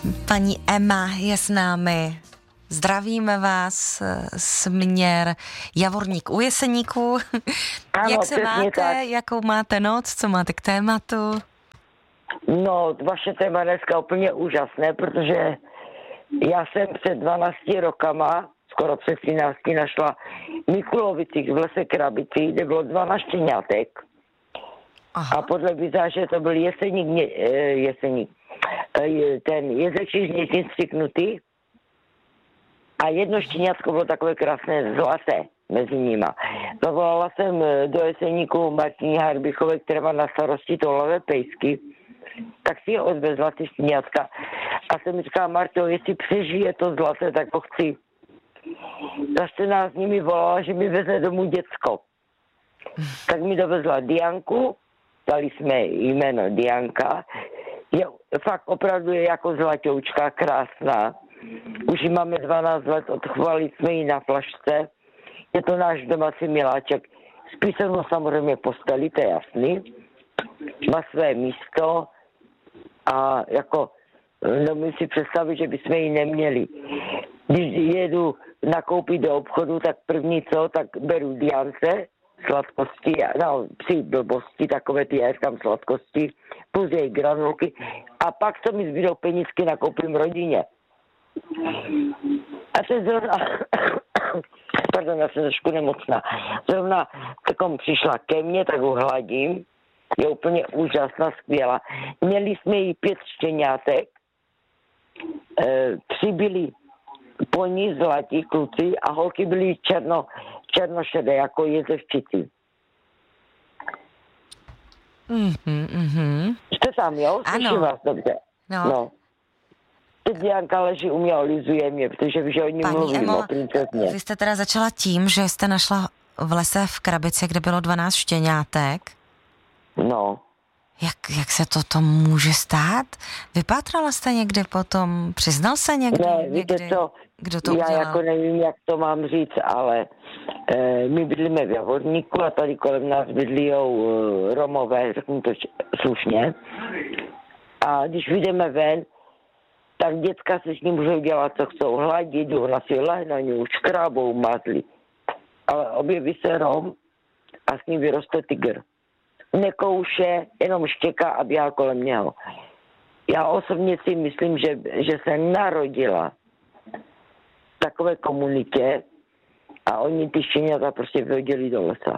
Paní Emma je s námi. Zdravíme vás, směr Javorník u Jeseníku. Ano, jak se máte, tak. jakou máte noc, co máte k tématu? No, vaše téma dneska úplně úžasné, protože já jsem před 12 rokama, skoro před 13, našla v Mikulovicích v lese Krabici, kde bylo 12 štěňátek. A podle vizáže to byl Jeseník, ten jezečížník střiknutý. A jedno štěňátko bylo takové krásné, zlaté mezi nima. Zavolala jsem do Jeseníku Martině Harbichové, která má na starosti toulavé pejsky, tak si je odvezla ty štěňátka. A jsem mi říkala, Marto, jestli přežije to zlaté, tak ho chci. Za 14 dní mi volala, že mi veze domů děcko. Tak mi dovezla Dianku, dali jsme jméno Dianka. Je, fakt opravdu je jako zlatoučka, krásná. Už ji máme 12 let, odchovali jsme ji na flašce. Je to náš domácí miláček. Spí se mnou samozřejmě posteli, to je jasný. Má své místo a jako nemůžu si představit, že bychom ji neměli. Když jedu nakoupit do obchodu, tak první co, tak beru Diance, sladkosti, no psi blbosti, takové ty, já říkám sladkosti, plus její granulky a pak co mi zbydou penízky, nakoupím rodině. A se zrovna, pardon, já jsem trošku nemocná, zrovna takom přišla ke mně, tak ho hladím, je úplně úžasná, skvělá. Měli jsme jí 5 štěňátek, 3 byli po ní zlatí kluci a holky byly černošedé, jako jezevčici. Jste tam, jo? Slyším vás dobře. No. Teď Dianka leží u mě, olizuje mě, protože víš, že o ní mluvím, o princezně. Vy jste teda začala tím, že jste našla v lese v Krabici, kde bylo 12 štěňátek. No. Jak se to může stát? Vypátrala jste někde potom? Přiznal se někdy? Ne, víte co, kdo to já udělal? jako nevím, jak to mám říct, ale my bydlíme v Javorníku a tady kolem nás bydlíjou Romové, řeknu to slušně. A když vyjdeme ven, tak děcka se s ním můžou dělat, co chcou, hladit, ona si lehnou, škrábou, mazlí. Ale objeví se Rom a s ním vyroste tygr. Nekouše, jenom štěká a běhá kolem něho. Já osobně si myslím, že se narodila v takové komunitě a oni ty štěňata prostě vyhodili do lesa.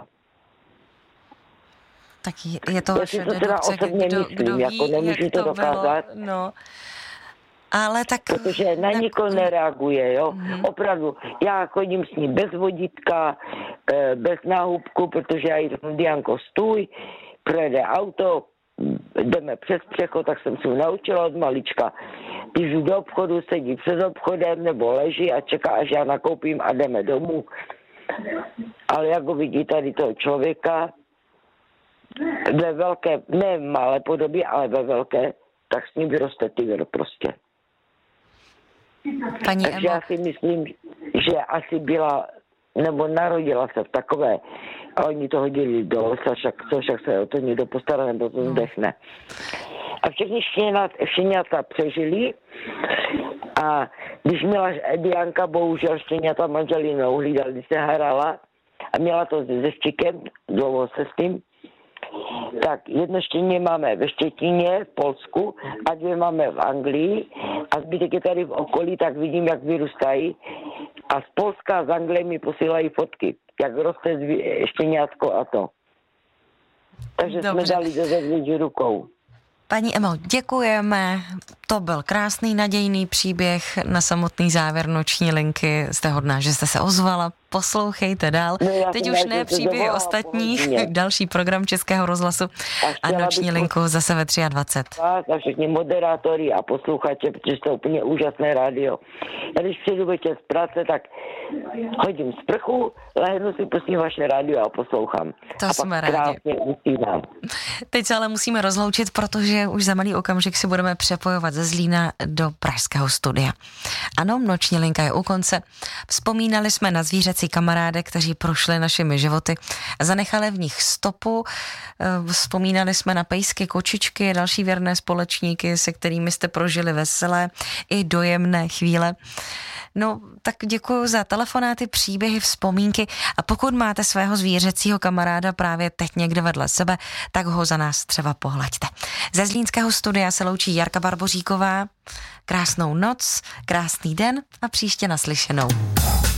Tak je to vaše dedukce, kdo ví, jako nemůžu jak to dokázat. bylo, no. Ale tak... Protože na nikoho nereaguje, jo. Opravdu, já chodím s ní bez vodítka, bez náhubku, protože já jí řeknu, Dianko, stůj, projede auto, jdeme přes přechod, tak jsem se naučila od malička. Když jdu do obchodu, sedí před obchodem nebo leží a čeká, až já nakoupím a jdeme domů. Ale jak ho vidí tady toho člověka, ve velké, ne v malé podobě, ale ve velké, tak s ním vyroste tygr prostě. Takže já si myslím, že asi byla, nebo narodila se v takové, a oni to hodili do lesa, však se o to někdo postará, nebo to zdechne. A všechny štěňata přežili a když měla Dianka, bohužel štěňata manželí neuhlídali, když se hrala a měla to se Štíkem, dlouho se s tím, tak jedno štěně máme ve Štětíně, v Polsku a 2 máme v Anglii a zbytek je tady v okolí, tak vidím, jak vyrůstají a z Polska a z Anglie mi posílají fotky, jak roste štěňátko a to. Takže dobře. Jsme dali do zevnitř rukou. Paní Emo, děkujeme. To byl krásný, nadějný příběh na samotný závěr noční linky. Jste hodná, že jste se ozvala. Poslouchejte dál. No, teď už ne příběhy ostatních, další program Českého rozhlasu a noční linku zase ve 23. A všichni moderátory a posluchače, protože to je úplně úžasné rádio. Já když přijdu večer z práce, tak chodím z prchu, lehnu si, pustím vaše rádio a poslouchám. To a jsme pak rádi. Usínám. Teď se ale musíme rozloučit, protože už za malý okamžik si budeme přepojovat ze Zlína do pražského studia. Ano, noční linka je u konce. Vzpomínali jsme na zvířecí kamarády, kteří prošli našimi životy a zanechali v nich stopu. Vzpomínali jsme na pejsky, kočičky, další věrné společníky, se kterými jste prožili veselé i dojemné chvíle. No, tak děkuji za telefonáty, příběhy, vzpomínky a pokud máte svého zvířecího kamaráda právě teď někde vedle sebe, tak ho za nás třeba pohlaďte. Ze zlínského studia se loučí Jarka Barboříková. Krásnou noc, krásný den a příště naslyšenou.